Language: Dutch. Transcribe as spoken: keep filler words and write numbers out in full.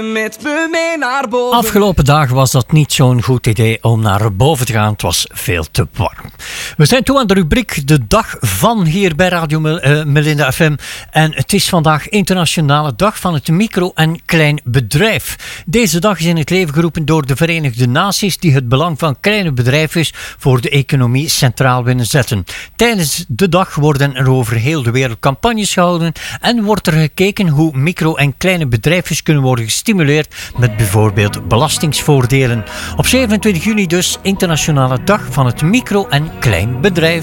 Met me mee naar boven. Afgelopen dagen was dat niet zo'n goed idee om naar boven te gaan. Het was veel te warm. We zijn toe aan de rubriek De Dag van hier bij Radio Mel- uh, Melinda F M. En het is vandaag Internationale Dag van het Micro- en Klein Bedrijf. Deze dag is in het leven geroepen door de Verenigde Naties die het belang van kleine bedrijfjes voor de economie centraal willen zetten. Tijdens de dag worden er over heel de wereld campagnes gehouden en wordt er gekeken hoe micro- en kleine bedrijfjes kunnen worden gestimuleerd met bijvoorbeeld belastingsvoordelen. Op zevenentwintig juni dus Internationale Dag van het Micro- en Klein Bedrijf.